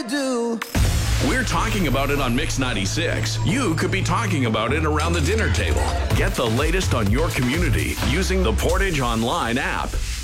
to do. We're talking about it on Mix 96. You could be talking about it around the dinner table. Get the latest on your community using the Portage Online app.